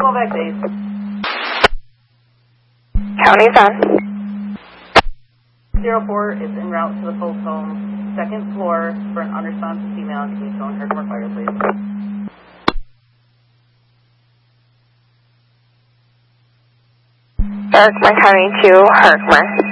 call back, Dave. County's on. 04 is en route to the post home, second floor for an unresponsive female. Can you phone Herkimer Fire, please? Herkimer County to Herkimer.